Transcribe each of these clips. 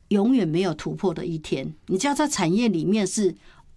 永远没有突破的一天。你只要在产业里面是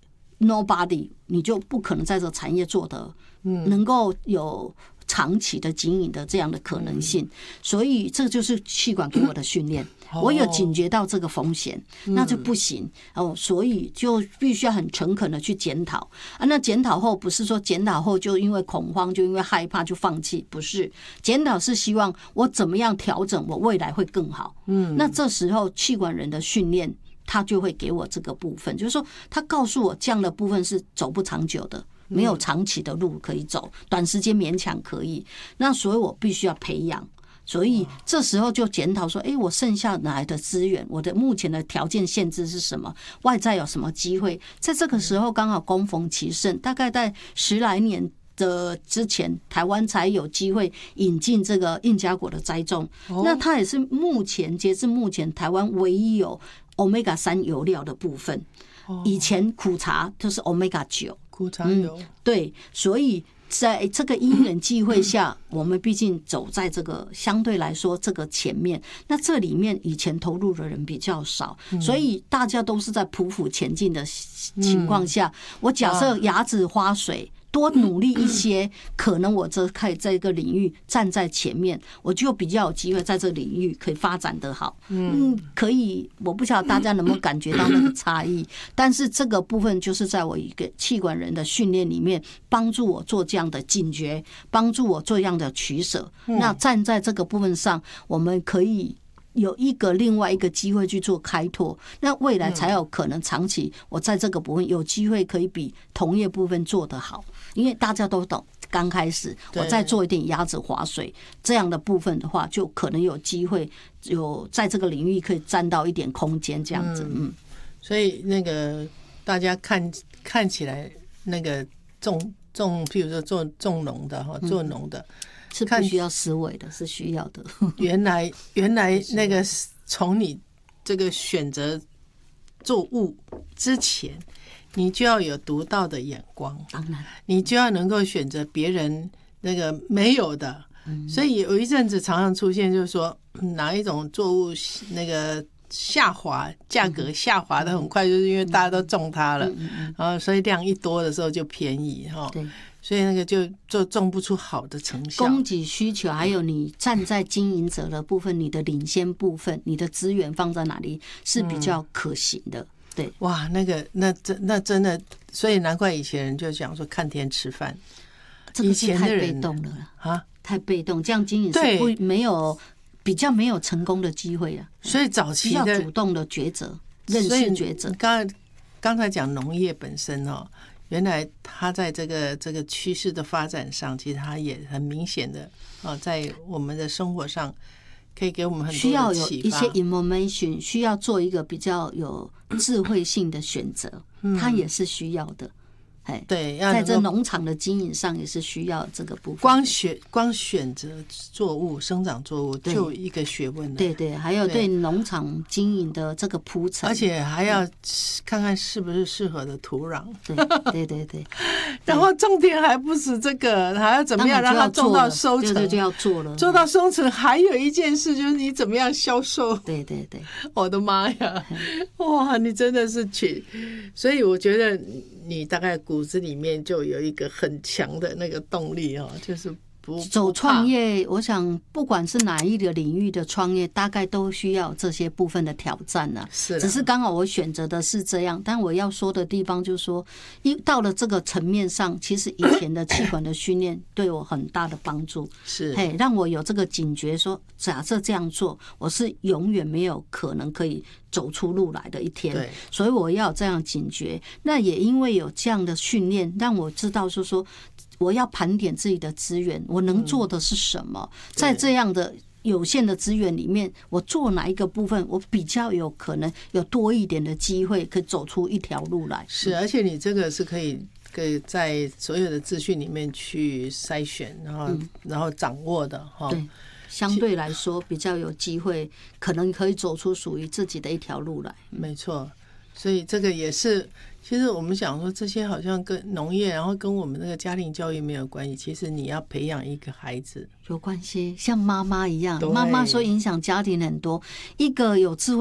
nobody， 你就不可能在这个产业做得能够有长期的经营的这样的可能性。所以这就是企管给我的训练。我有警觉到这个风险，那就不行哦，所以就必须要很诚恳的去检讨啊。那检讨后不是说检讨后就因为恐慌，就因为害怕就放弃，不是。检讨是希望我怎么样调整，我未来会更好。那这时候企管人的训练，他就会给我这个部分，就是说他告诉我这样的部分是走不长久的，没有长期的路可以走，短时间勉强可以。那所以我必须要培养。所以这时候就检讨说，我剩下哪来的资源？我的目前的条件限制是什么？外在有什么机会？在这个时候刚好恭逢其盛，大概在10来年的之前，台湾才有机会引进这个印加果的栽种。那它也是截至目前台湾唯一有 Omega-3 油料的部分。以前苦茶就是 Omega-9， 苦茶油。 对，所以在这个因缘际会下，我们毕竟走在这个相对来说这个前面，那这里面以前投入的人比较少，所以大家都是在匍匐前进的情况下，我假设伢子花水多努力一些，可能我这可以在一个领域站在前面，我就比较有机会在这个领域可以发展得好。可以，我不晓得大家能不能感觉到那个差异，但是这个部分就是在我一个企管人的训练里面，帮助我做这样的警觉，帮助我做这样的取舍。那站在这个部分上，我们可以有另外一个机会去做开拓，那未来才有可能长期我在这个部分有机会可以比同业部分做得好，因为大家都懂，刚开始我再做一点鸭子划水这样的部分的话，就可能有机会有在这个领域可以占到一点空间这样子。 所以那个大家看起来那个譬如说种农的哈，做农的。 是不需要思维的，是需要的。 原来那个从你这个选择作物之前，你就要有独到的眼光， 当然， 你就要能够选择别人那个没有的。所以有一阵子常常出现，就是说哪一种作物那个下滑，价格下滑的很快，就是因为大家都种它了，然后所以量一多的时候就便宜哈。对。所以那个就种不出好的成效。 供给需求，还有你站在经营者的部分，你的领先部分，你的资源放在哪里是比较可行的。对， 哇，那真的，所以难怪以前人就讲说看天吃饭。 这个是太被动了啊，太被动，这样经营是比较没有成功的机会啊。 所以早期的比较主动的抉择，认识抉择。 刚才讲农业本身哦。原来它在这个趋势的发展上，其实它也很明显的在我们的生活上可以给我们很多的启发。需要有一些 information， 需要做一个比较有智慧性的选择，它也是需要的。 对， 在这农场的经营上也是需要这个部分。 光选择作物、生长作物就一个学问了。 对对，还有对农场经营的这个铺陈， 而且还要看看是不是适合的土壤。 对。 然后重点还不止这个，还要怎么样让它种到收成， 就要做了。 做到收成，还有一件事就是你怎么样销售。 对。 我的妈呀！哇，你真的是所以我觉得你大概骨子里面就有一个很强的那个动力哦，就是走创业。我想不管是哪一个领域的创业，大概都需要这些部分的挑战啊。只是刚好我选择的是这样，但我要说的地方就是说，到了这个层面上，其实以前的企管的训练对我很大的帮助，让我有这个警觉说，假设这样做，我是永远没有可能可以走出路来的一天。所以我要有这样警觉。那也因为有这样的训练，让我知道说我要盘点自己的资源，我能做的是什么？在这样的有限的资源里面，我做哪一个部分，我比较有可能有多一点的机会，可以走出一条路来。 是，而且你这个是可以在所有的资讯里面去筛选，然后掌握的哈。 对，相对来说比较有机会，可能可以走出属于自己的一条路来。 没错，所以这个也是。其实我们想说这些好像跟农业，然后跟我们那个家庭教育没有关系。其实你要培养一个孩子有关系，像妈妈一样，妈妈说影响家庭很多。一个有智慧